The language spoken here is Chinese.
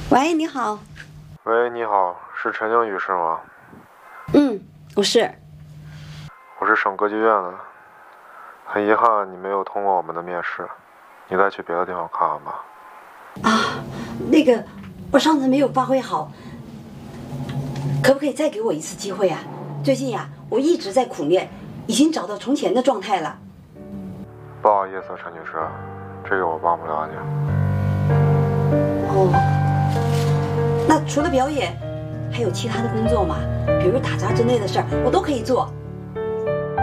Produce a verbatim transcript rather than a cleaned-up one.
喂，你好。 喂，你好，是陈静宇是吗？ 嗯，我是。 我是省歌剧院的，很遗憾你没有通过我们的面试，你再去别的地方看看吧。 啊，那个，我上次没有发挥好，可不可以再给我一次机会啊？最近呀、啊，我一直在苦练，已经找到从前的状态了。 不好意思，陈女士，这个我帮不了你。 哦，那除了表演，还有其他的工作吗？比如打杂之类的事儿，我都可以做。